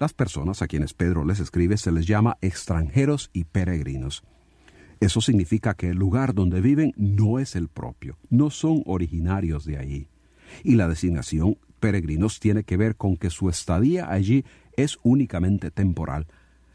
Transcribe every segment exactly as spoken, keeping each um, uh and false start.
Las personas a quienes Pedro les escribe se les llama extranjeros y peregrinos. Eso significa que el lugar donde viven no es el propio, no son originarios de allí. Y la designación peregrinos tiene que ver con que su estadía allí es únicamente temporal.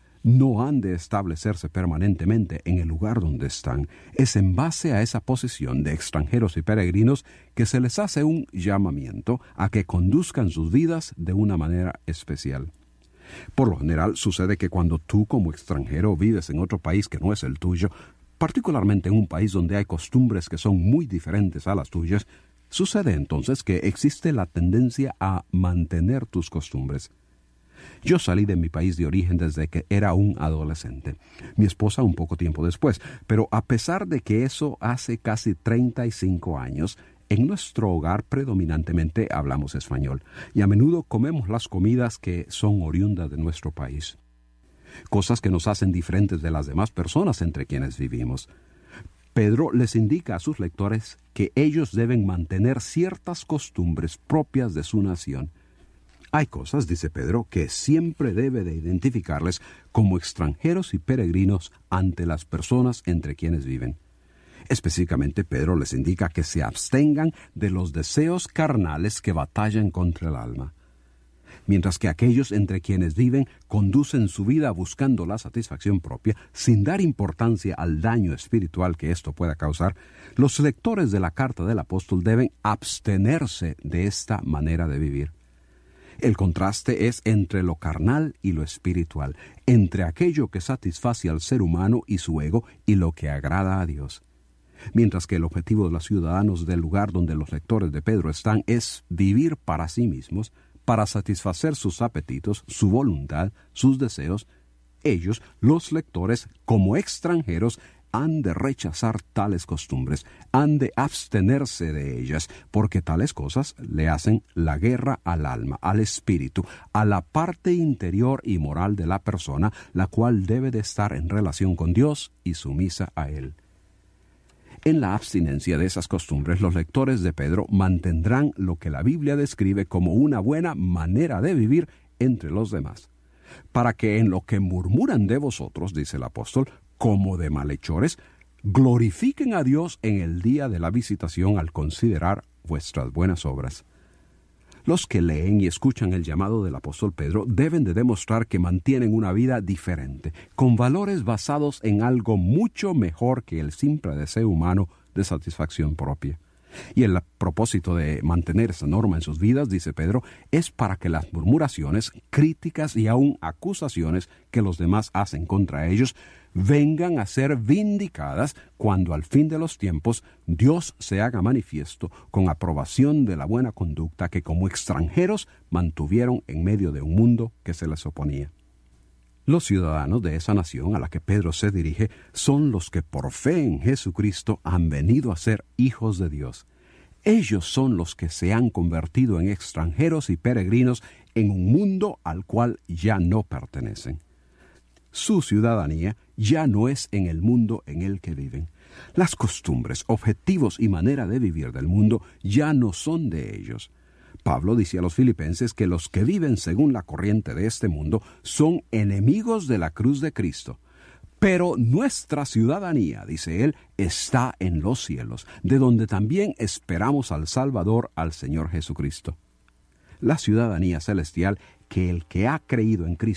No han de establecerse permanentemente en el lugar donde están. Es en base a esa posición de extranjeros y peregrinos que se les hace un llamamiento a que conduzcan sus vidas de una manera especial. Por lo general sucede que cuando tú como extranjero vives en otro país que no es el tuyo, particularmente en un país donde hay costumbres que son muy diferentes a las tuyas, sucede entonces que existe la tendencia a mantener tus costumbres. Yo salí de mi país de origen desde que era un adolescente. Mi esposa un poco tiempo después, pero a pesar de que eso hace casi treinta y cinco años, en nuestro hogar predominantemente hablamos español y a menudo comemos las comidas que son oriundas de nuestro país. Cosas que nos hacen diferentes de las demás personas entre quienes vivimos. Pedro les indica a sus lectores que ellos deben mantener ciertas costumbres propias de su nación. Hay cosas, dice Pedro, que siempre debe de identificarles como extranjeros y peregrinos ante las personas entre quienes viven. Específicamente, Pedro les indica que se abstengan de los deseos carnales que batallan contra el alma. Mientras que aquellos entre quienes viven conducen su vida buscando la satisfacción propia, sin dar importancia al daño espiritual que esto pueda causar, los lectores de la carta del apóstol deben abstenerse de esta manera de vivir. El contraste es entre lo carnal y lo espiritual, entre aquello que satisface al ser humano y su ego y lo que agrada a Dios. Mientras que el objetivo de los ciudadanos del lugar donde los lectores de Pedro están es vivir para sí mismos, para satisfacer sus apetitos, su voluntad, sus deseos, ellos, los lectores, como extranjeros, han de rechazar tales costumbres, han de abstenerse de ellas, porque tales cosas le hacen la guerra al alma, al espíritu, a la parte interior y moral de la persona, la cual debe de estar en relación con Dios y sumisa a Él. En la abstinencia de esas costumbres, los lectores de Pedro mantendrán lo que la Biblia describe como una buena manera de vivir entre los demás, para que en lo que murmuran de vosotros, dice el apóstol, como de malhechores, glorifiquen a Dios en el día de la visitación al considerar vuestras buenas obras. Los que leen y escuchan el llamado del apóstol Pedro deben de demostrar que mantienen una vida diferente, con valores basados en algo mucho mejor que el simple deseo humano de satisfacción propia. Y el propósito de mantener esa norma en sus vidas, dice Pedro, es para que las murmuraciones, críticas y aún acusaciones que los demás hacen contra ellos vengan a ser vindicadas cuando al fin de los tiempos Dios se haga manifiesto con aprobación de la buena conducta que como extranjeros mantuvieron en medio de un mundo que se les oponía. Los ciudadanos de esa nación a la que Pedro se dirige son los que por fe en Jesucristo han venido a ser hijos de Dios. Ellos son los que se han convertido en extranjeros y peregrinos en un mundo al cual ya no pertenecen. Su ciudadanía ya no es en el mundo en el que viven. Las costumbres, objetivos y manera de vivir del mundo ya no son de ellos. Pablo dice a los filipenses que los que viven según la corriente de este mundo son enemigos de la cruz de Cristo. Pero nuestra ciudadanía, dice él, está en los cielos, de donde también esperamos al Salvador, al Señor Jesucristo. La ciudadanía celestial que el que ha creído en Cristo